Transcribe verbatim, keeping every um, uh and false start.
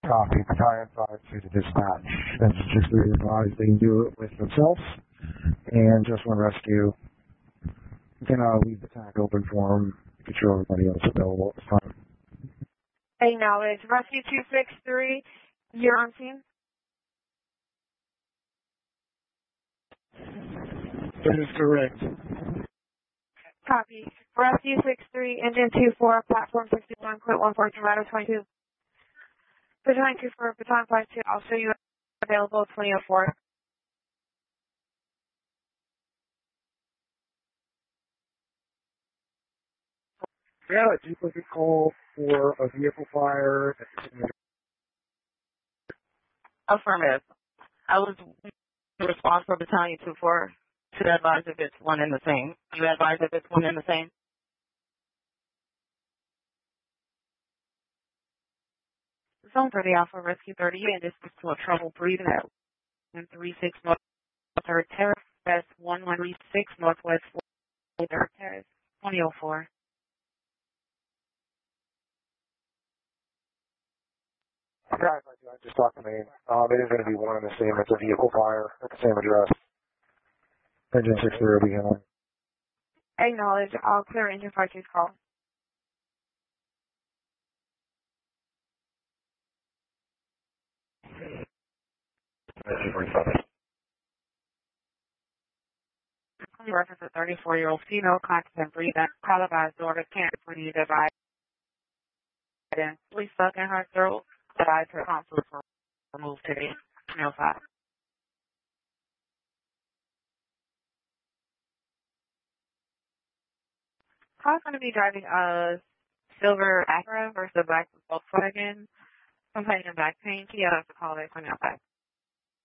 Copy. Battalion five two to dispatch. That's just to advise they can do it with themselves. And just one rescue. You can uh, leave the tag open for them. Get sure everybody else available at this time. Acknowledge. Rescue two six three, you're on scene? That is correct. Copy. Rescue six three, engine two four, platform sixty-one, quit one four, Toronto twenty-two. Battalion two four, Battalion five two, I'll show you available at twenty oh four. Yeah, a duplicate call for a vehicle fire. Affirmative. I was the response for Battalion two four to advise if it's one and the same. You advise if it's one and the same? Zone for the Alpha Rescue thirty-eight. This is to a trouble breathing at one three six North third Terrace, West one one three six Northwest third Terrace, twenty oh four. Guys, I just talked to me. Um, it is going to be one and the same. It's a vehicle fire at the same address. Engine six three will be handling. Acknowledge. I'll clear engine five two's call. Reference a thirty-four-year-old female constant breathing, televised door can't breathe, advised, and please stuck in her throat, advised her tonsils were removed today. twenty oh five. Car's going to be driving a silver Acura versus a black Volkswagen, complaining of back pain. She has to call it twenty oh five.